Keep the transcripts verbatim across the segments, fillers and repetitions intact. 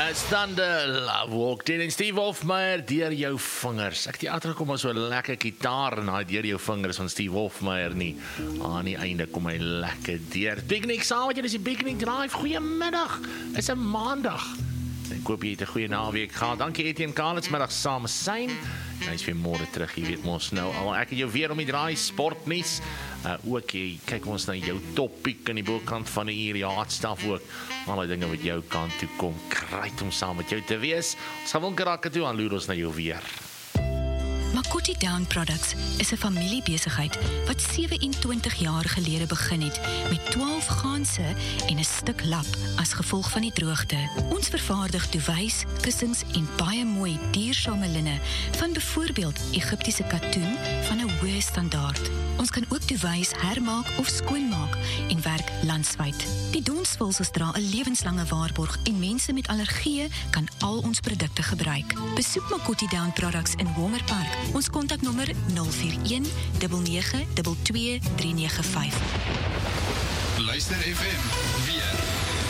It's Thunder, Love Walk in en Steve Hofmeyr, deur jou vingers. Ek het die agterkom as so 'n lekker gitaar en daai deur jou vingers van Steve Hofmeyr nie. Aan die einde kom hy lekker deur. Picnic saam met julle, is die Picnic Drive. Goeiemiddag. Is 'n maandag. Ek hoop jy het 'n goeie naweek gehad. Dankie Etienne Kaalits middag saam syn. Hy is weer môre terug, jy weet mos nou al. Ek het jou weer om die draai sportnuus. Uh, ook jy kyk ons na jou topiek in die bokant van die uur, die hartstaf ook. Al die dinge wat jou kant toe kom, kryt om saam met jou te wees. Ons gaan winkelrakke toe, aan loer ons na jou weer. Makoti Down Products is 'n familiebesigheid wat sewe-en-twintig jaar gelede begin het met twaalf ganse en 'n stuk lap as gevolg van die droogte. Ons vervaardig duwys, kussings en baie mooi duursame linne van byvoorbeeld Egiptiese katoen van 'n hoë standaard. Ons kan ook duwys hermaak of skoonmaak en werk landwyd. Die donsvulsels dra 'n lewenslange waarborg en mense met allergieë kan al ons produkte gebruik. Besoek Makoti Down Products in Homer Park. Ons kontaknommer nul vier een nege nege twee twee drie nege vyf. Luister F M weer.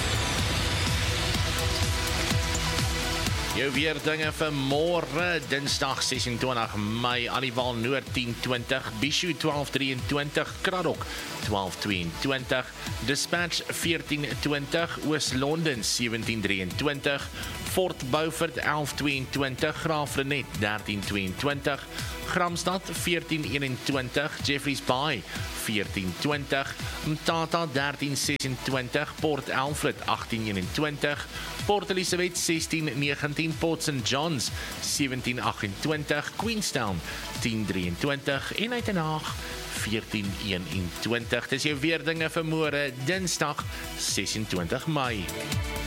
Jou weer dinge vir môre, Dinsdag ses en twintig Mei, Aliwal Noord tien twintig, Bishu twaalf drie en twintig, Kraddock twaalf twee en twintig, Dispatch veertien twintig, Oos-London sewentien drie en twintig, Fort Beaufort elf twee en twintig, Graafrenet dertien twee en twintig, Gramstad veertien een en twintig, Jeffreys Bay veertien twintig, Mtata dertien ses en twintig, Port Alfred agttien een en twintig, Port Elizabeth sestien negentien, Port Saint John's sewentien agt en twintig, Queenstown tien drie en twintig en uit Den Haag veertien een en twintig. Dis jou weer dinge vir môre, Dinsdag ses en twintig Mei.